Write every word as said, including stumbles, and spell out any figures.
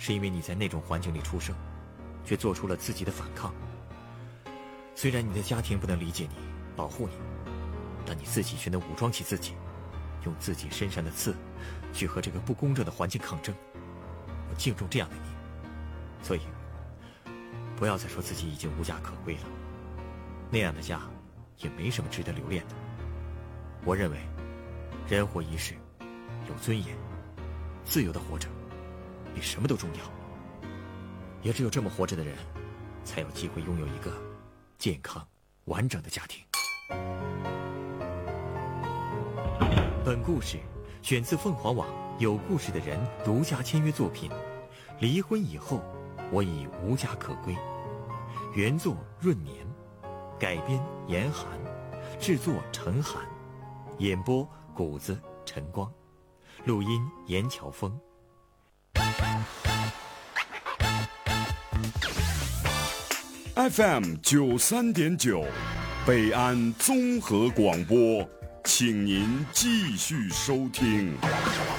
是因为你在那种环境里出生，却做出了自己的反抗。虽然你的家庭不能理解你、保护你，但你自己却能武装起自己，用自己身上的刺去和这个不公正的环境抗争。我敬重这样的你，所以不要再说自己已经无家可归了。那样的家也没什么值得留恋的。我认为人活一世，有尊严自由的活着比什么都重要。也只有这么活着的人，才有机会拥有一个健康完整的家庭。本故事选自凤凰网有故事的人独家签约作品《离婚以后我已无家可归》，原作润年，改编严寒，制作陈寒，演播谷子晨光，录音严乔峰。 F M 九三点九，北安综合广播，请您继续收听。